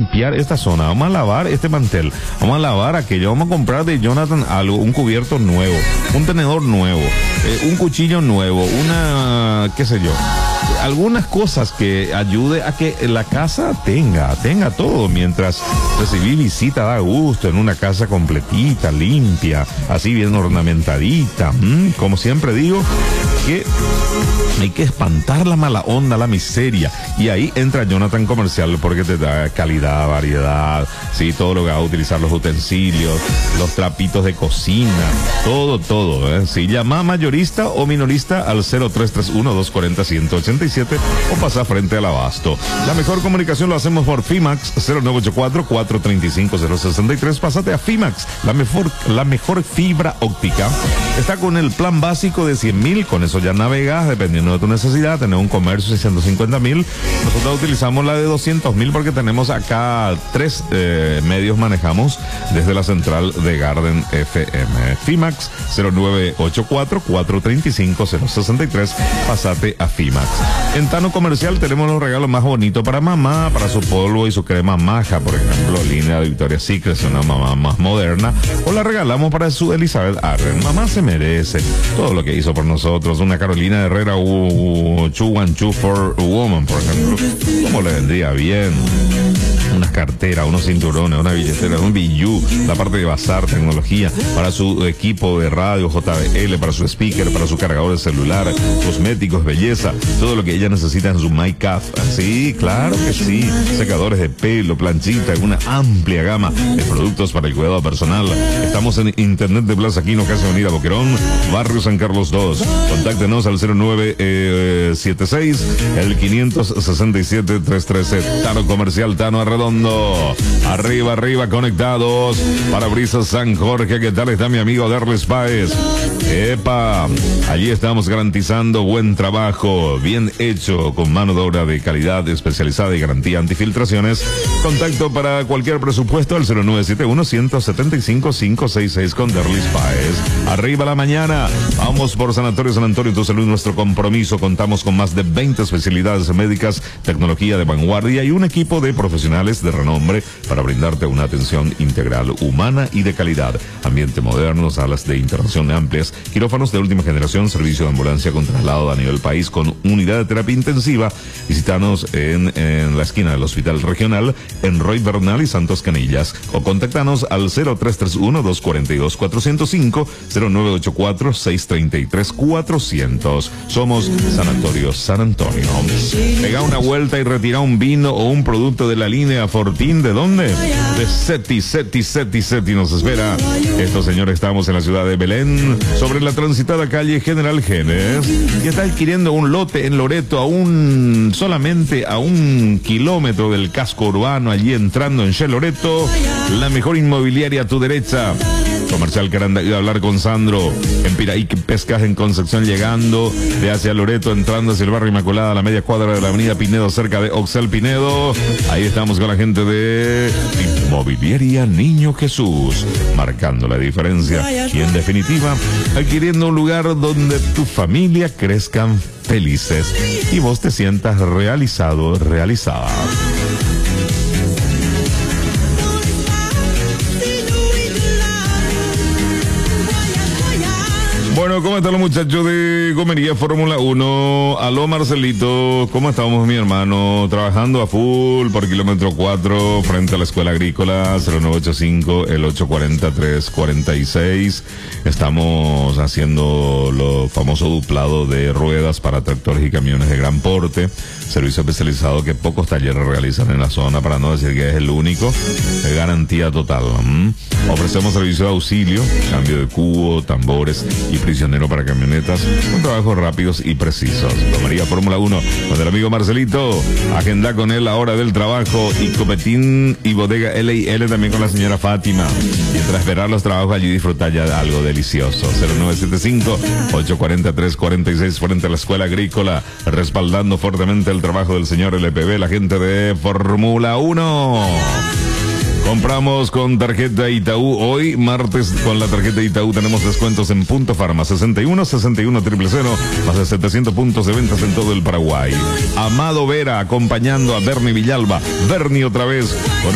limpiar esta zona, vamos a lavar este mantel, vamos a lavar aquello, vamos a comprar de Jonathan algo, un cubierto nuevo, un tenedor nuevo, un cuchillo nuevo, una, qué sé yo, algunas cosas que ayude a que la casa tenga todo, mientras recibir visita da gusto en una casa completita, limpia, así bien ornamentadita. Como siempre digo, que hay que espantar la mala onda, la miseria, y ahí entra Jonathan Comercial, porque te da calidad, variedad, sí, todo lo que va a utilizar, los utensilios, los trapitos de cocina, todo, sí, llama mayorista o minorista al 0331-240-187 o pasa frente al abasto. La mejor comunicación lo hacemos por Fimax, 0984-435-063, pásate a Fimax, la mejor fibra óptica. Está con el plan básico de 100.000, con eso ya navegas, dependiendo de tu necesidad. Tener un comercio de 150.000, nosotros utilizamos la de 200.000 porque tenemos acá 3 medios, manejamos desde la central de Garden FM. Fimax, 0984-435-063, pasate a Fimax. En Tano Comercial tenemos los regalos más bonitos para mamá, para su polvo y su crema maja, por ejemplo, línea de Victoria's Secret, una mamá más moderna, o la regalamos para su Elizabeth Arden. Mamá se merece todo lo que hizo por nosotros. Una Carolina Herrera 212 for a Woman, por ejemplo, ¿cómo le vendría bien? Unas carteras, unos cinturones, una billetera, un billú, la parte de bazar, tecnología, para su equipo de radio JBL, para su speaker, para su cargador de celular, cosméticos, belleza, todo lo que ella necesita en su MyCaf. Sí, claro que sí. Secadores de pelo, planchita, una amplia gama de productos para el cuidado personal. Estamos en Internet de Plaza Quino, casi Avenida Boquerón, Barrio San Carlos 2. Contáctenos al 0976 el 567 313. Tano Comercial, Tano Arredondo. Arriba, conectados. Parabrisas San Jorge, ¿qué tal está mi amigo Darles Páez? Epa, allí estamos garantizando buen trabajo, bien hecho, con mano de obra de calidad especializada y garantía antifiltraciones. Contacto para cualquier presupuesto al 0971-175-566 con Darles Páez. Arriba la mañana, vamos por Sanatorio San Antonio, tu salud, nuestro compromiso. Contamos con más de 20 especialidades médicas, tecnología de vanguardia y un equipo de profesionales de renombre para brindarte una atención integral, humana y de calidad. Ambiente moderno, salas de internación amplias, quirófanos de última generación, servicio de ambulancia con traslado a nivel país con unidad de terapia intensiva. Visítanos en la esquina del Hospital Regional, en Roy Bernal y Santos Canillas, o contactanos al 0331-242-405, 0984-633-400. Somos Sanatorio San Antonio. Pega una vuelta y retira un vino o un producto de la línea Fortín. ¿De dónde? De Seti nos espera. Estos señores, estamos en la ciudad de Belén, sobre la transitada calle General Genes, y está adquiriendo un lote en Loreto solamente a 1 kilómetro del casco urbano, allí entrando en Loreto, la mejor inmobiliaria a tu derecha. Comercial Caranda, iba a hablar con Sandro. En Piraí, Pescaje, en Concepción, llegando de hacia Loreto, entrando hacia el barrio Inmaculada, a la media cuadra de la avenida Pinedo, cerca de Oxel Pinedo. Ahí estamos con la gente de Inmobiliaria Niño Jesús, marcando la diferencia y en definitiva adquiriendo un lugar donde tu familia crezcan felices y vos te sientas realizado, realizada. Bueno, ¿cómo están los muchachos de Comería Fórmula 1? Aló, Marcelito, ¿cómo estamos, mi hermano? Trabajando a full por kilómetro 4 frente a la Escuela Agrícola, 0985 el 840-346. Estamos haciendo lo famoso duplado de ruedas para tractores y camiones de gran porte. Servicio especializado que pocos talleres realizan en la zona, para no decir que es el único. De garantía total. Ofrecemos servicio de auxilio, cambio de cubo, tambores y prisionero para camionetas, con trabajos rápidos y precisos. Comería Fórmula 1 con el amigo Marcelito. Agenda con él la hora del trabajo, y Copetín y Bodega L&L también con la señora Fátima. Mientras esperar los trabajos, allí disfrutar ya de algo delicioso. 0975-843-46 frente a la Escuela Agrícola, respaldando fuertemente el trabajo del señor LPB, la gente de Fórmula 1. Compramos con tarjeta Itaú. Hoy, martes, con la tarjeta Itaú tenemos descuentos en Punto Farma, 61 000, más de 700 puntos de ventas en todo el Paraguay. Amado Vera acompañando a Bernie Villalba. Bernie otra vez con